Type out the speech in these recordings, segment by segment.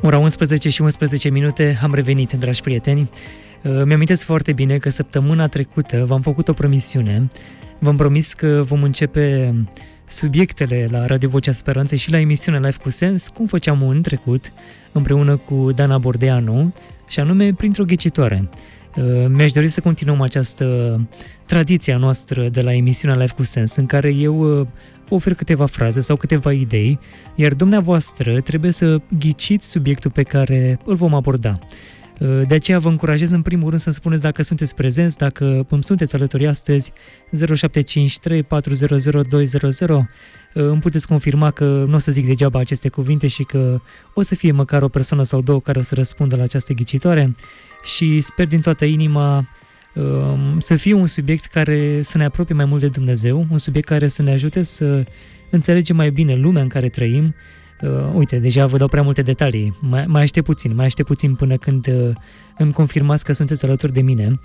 Ora 11 și 11 minute, am revenit, dragi prieteni. Mi-amintesc foarte bine că săptămâna trecută v-am făcut o promisiune. V-am promis că vom începe subiectele la Radio Vocea Speranței și la emisiunea Life cu Sens, cum făceam în trecut, împreună cu Dana Bordeanu, și anume printr-o ghicitoare. Mi-aș dori să continuăm această tradiție a noastră de la emisiunea Life cu Sens, în care eu vă ofer câteva fraze sau câteva idei, iar dumneavoastră trebuie să ghiciți subiectul pe care îl vom aborda. De aceea vă încurajez în primul rând să-mi spuneți dacă sunteți prezenți, dacă îmi sunteți alături astăzi, 0753 400 200. Îmi puteți confirma că nu o să zic degeaba aceste cuvinte și că o să fie măcar o persoană sau două care o să răspundă la această ghicitoare și sper din toată inima să fie un subiect care să ne apropie mai mult de Dumnezeu, un subiect care să ne ajute să înțelegem mai bine lumea în care trăim. Uite, deja vă dau prea multe detalii, mai aștept puțin până când îmi confirmați că sunteți alături de mine.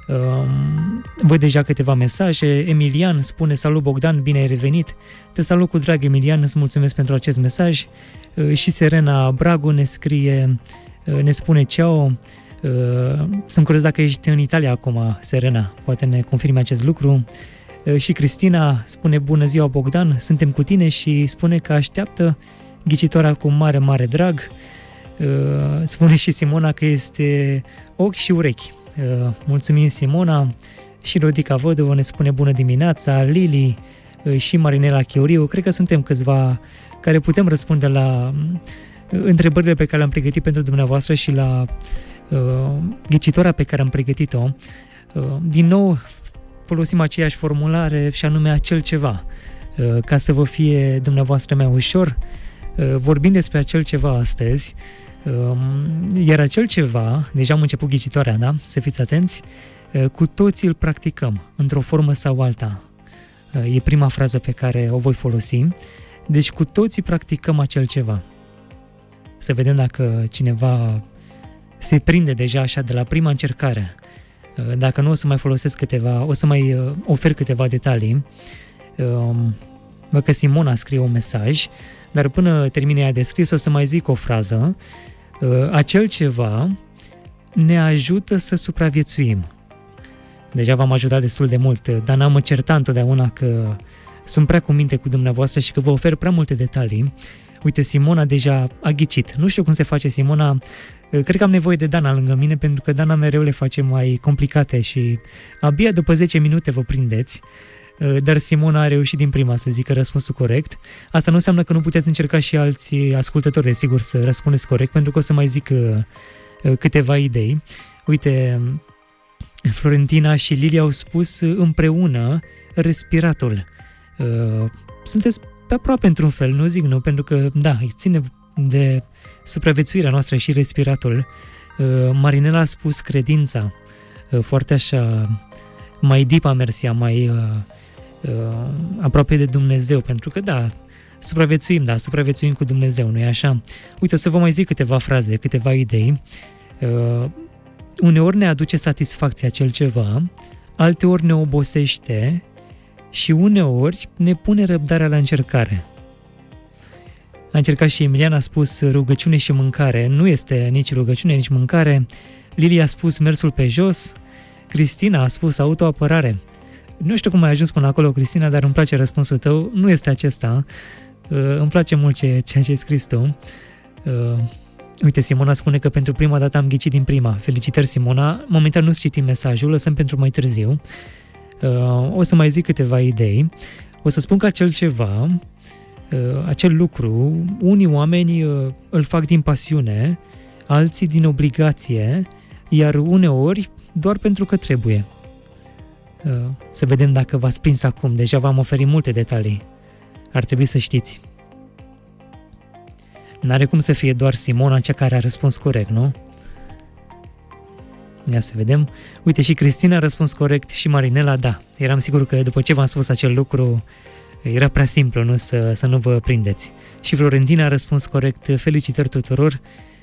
Văd deja câteva mesaje. Emilian spune: salut Bogdan, bine ai revenit. Te salut cu drag, Emilian, îți mulțumesc pentru acest mesaj. Și Serena Bragu ne scrie, ne spune ceau. Sunt curios dacă ești în Italia acum, Serena, poate ne confirme acest lucru. Și Cristina spune: bună ziua Bogdan, suntem cu tine, și spune că așteaptă ghicitoarea cu mare, mare drag. Spune și Simona că este ochi și urechi. Mulțumim, Simona. Și Rodica Văduvă ne spune bună dimineața, Lili și Marinela Chioriu. Cred că suntem câțiva care putem răspunde la întrebările pe care le-am pregătit pentru dumneavoastră și la ghicitoarea pe care am pregătit-o. Din nou folosim aceeași formulare, și anume acel ceva, ca să vă fie dumneavoastră mai ușor. Vorbim despre acel ceva astăzi, iar acel ceva, deja am început ghicitoarea, da? Să fiți atenți, cu toții îl practicăm, într-o formă sau alta. E prima frază pe care o voi folosi. Deci cu toții practicăm acel ceva. Să vedem dacă cineva se prinde deja așa de la prima încercare. Dacă nu, o să mai folosesc o să mai ofer câteva detalii. Văd că Simona scrie un mesaj, dar până termine ea de scris o să mai zic o frază. Acel ceva ne ajută să supraviețuim. Deja v-am ajutat destul de mult, dar n-am certat întotdeauna că sunt prea cu minte cu dumneavoastră și că vă ofer prea multe detalii. Uite, Simona deja a ghicit. Nu știu cum se face, Simona. Cred că am nevoie de Dana lângă mine, pentru că Dana mereu le face mai complicate și abia după 10 minute vă prindeți. Dar Simona a reușit din prima să zică răspunsul corect. Asta nu înseamnă că nu puteți încerca și alți ascultători, desigur, să răspundeți corect, pentru că o să mai zic câteva idei. Uite, Florentina și Lilia au spus împreună respiratul. Sunteți pe aproape într-un fel, nu zic nu, pentru că, da, ține de supraviețuirea noastră și respiratul. Marinela a spus credința, foarte așa, mai deep a mers ea, mai aproape de Dumnezeu, pentru că, da, supraviețuim cu Dumnezeu, nu-i așa? Uite, o să vă mai zic câteva fraze, câteva idei. Uneori ne aduce satisfacția acel ceva, alteori ne obosește și uneori ne pune răbdarea la încercare. A încercat și Emilian, a spus rugăciune și mâncare. Nu este nici rugăciune, nici mâncare. Lilia a spus mersul pe jos. Cristina a spus autoapărare. Nu știu cum ai ajuns până acolo, Cristina, dar îmi place răspunsul tău. Nu este acesta. Îmi place mult ceea ce ai scris tu. Uite, Simona spune că pentru prima dată am ghicit din prima. Felicitări, Simona. Momentan nu-ți citim mesajul, lăsăm pentru mai târziu. O să mai zic câteva idei. O să spun că acel ceva, acel lucru, unii oameni îl fac din pasiune, alții din obligație, iar uneori doar pentru că trebuie. Să vedem dacă v-ați prins acum. Deja v-am oferit multe detalii. Ar trebui să știți. N-are cum să fie doar Simona cea care a răspuns corect, nu? Ia să vedem. Uite, și Cristina a răspuns corect și Marinela, da. Eram sigur că după ce v-am spus acel lucru, era prea simplu, nu? Să nu vă prindeți. Și Florentina a răspuns corect. Felicitări tuturor.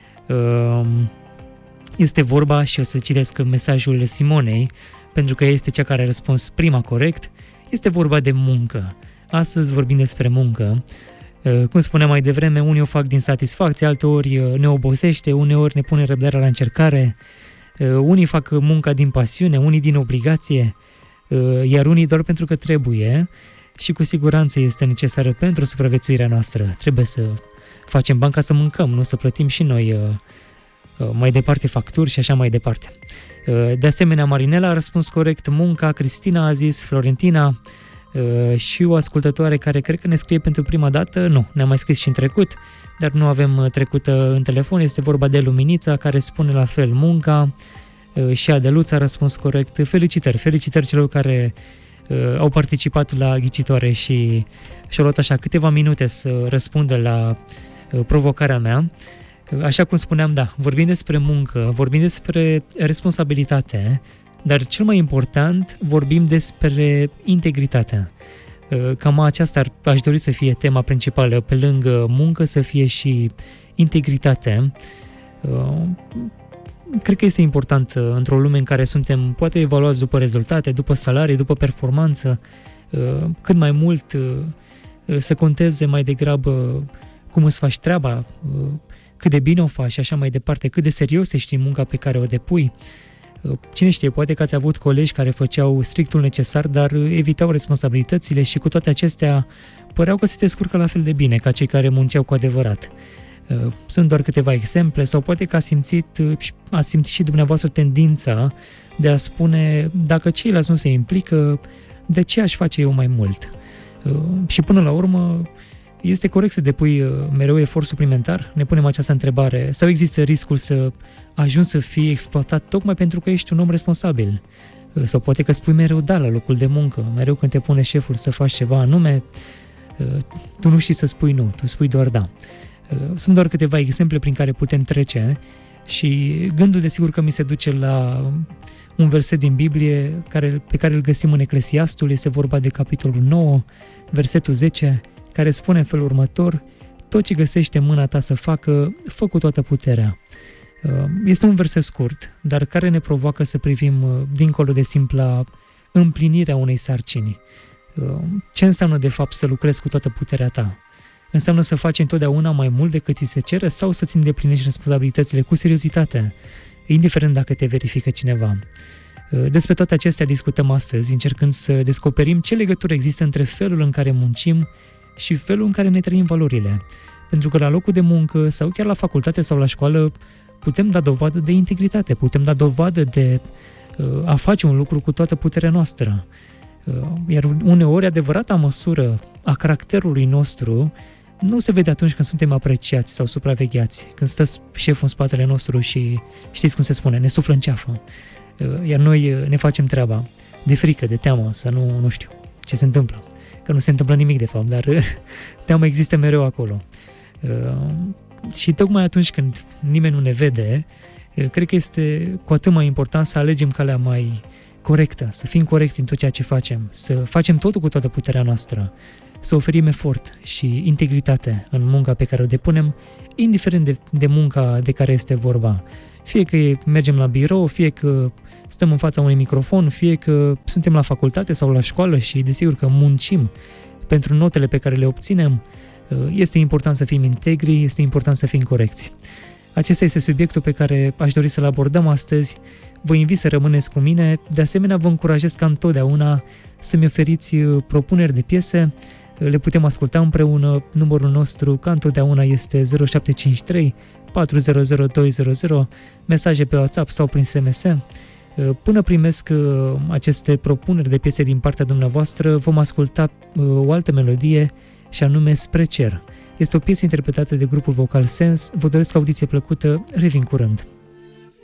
Este vorba, și o să citesc mesajul Simonei, pentru că ea este cea care a răspuns prima corect. Este vorba de muncă. Astăzi vorbim despre muncă. Cum spuneam mai devreme, unii o fac din satisfacție, alteori ne obosește, uneori ne pune răbdarea la încercare, unii fac munca din pasiune, unii din obligație, iar unii doar pentru că trebuie și cu siguranță este necesară pentru supraviețuirea noastră. Trebuie să facem bani ca să mâncăm, nu să plătim și noi mai departe facturi și așa mai departe. De asemenea, Marinela a răspuns corect, munca, Cristina a zis, Florentina și o ascultătoare care cred că ne scrie pentru prima dată, nu, ne-a mai scris și în trecut, dar nu avem trecută în telefon, este vorba de Luminița care spune la fel munca și Adeluța a răspuns corect. Felicitări celor care au participat la ghicitoare și și-au luat așa câteva minute să răspundă la provocarea mea. Așa cum spuneam, da, vorbim despre muncă, vorbim despre responsabilitate, dar cel mai important, vorbim despre integritate. Cam aceasta aș dori să fie tema principală, pe lângă muncă să fie și integritate. Cred că este important într-o lume în care suntem poate evaluați după rezultate, după salarii, după performanță, cât mai mult să conteze mai degrabă cum îți faci treaba, cât de bine o faci și așa mai departe, cât de serios ești în munca pe care o depui. Cine știe, poate că ați avut colegi care făceau strictul necesar, dar evitau responsabilitățile și cu toate acestea păreau că se descurcă la fel de bine ca cei care munceau cu adevărat. Sunt doar câteva exemple sau poate că ați simțit și dumneavoastră tendința de a spune dacă ceilalți nu se implică, de ce aș face eu mai mult? Și până la urmă este corect să depui mereu efort suplimentar? Ne punem această întrebare. Sau există riscul să ajungi să fii exploatat tocmai pentru că ești un om responsabil? Sau poate că spui mereu da la locul de muncă, mereu când te pune șeful să faci ceva anume, tu nu știi să spui nu, tu spui doar da. Sunt doar câteva exemple prin care putem trece și gândul desigur că mi se duce la un verset din Biblie pe care îl găsim în Eclesiastul, este vorba de capitolul 9, versetul 10, care spune în felul următor: tot ce găsește mâna ta să facă, fă cu toată puterea. Este un verset scurt, dar care ne provoacă să privim dincolo de simpla împlinirea unei sarcini. Ce înseamnă de fapt să lucrezi cu toată puterea ta? Înseamnă să faci întotdeauna mai mult decât ți se cere sau să-ți îndeplinești responsabilitățile cu seriozitate, indiferent dacă te verifică cineva. Despre toate acestea discutăm astăzi, încercând să descoperim ce legătură există între felul în care muncim și felul în care ne trăim valorile. Pentru că la locul de muncă sau chiar la facultate sau la școală putem da dovadă de integritate, putem da dovadă de a face un lucru cu toată puterea noastră. Iar uneori adevărata măsură a caracterului nostru nu se vede atunci când suntem apreciați sau supravegheați, când stă șeful în spatele nostru și știți cum se spune, ne suflă în ceafă. Iar noi ne facem treaba de frică, de teamă, să nu știu ce se întâmplă. Că nu se întâmplă nimic de fapt, dar teama există mereu acolo. Și tocmai atunci când nimeni nu ne vede, cred că este cu atât mai important să alegem calea mai corectă, să fim corecți în tot ceea ce facem, să facem totul cu toată puterea noastră, să oferim efort și integritate în munca pe care o depunem, indiferent de munca de care este vorba. Fie că mergem la birou, fie că stăm în fața unui microfon, fie că suntem la facultate sau la școală și desigur că muncim pentru notele pe care le obținem, este important să fim integri, este important să fim corecți. Acesta este subiectul pe care aș dori să-l abordăm astăzi. Vă invit să rămâneți cu mine, de asemenea vă încurajez ca întotdeauna să-mi oferiți propuneri de piese, le putem asculta împreună. Numărul nostru, ca întotdeauna, este 0753 400200, mesaje pe WhatsApp sau prin SMS. Până primesc aceste propuneri de piese din partea dumneavoastră, vom asculta o altă melodie și anume Spre Cer. Este o piesă interpretată de grupul vocal Sens. Vă doresc audiție plăcută, revin curând.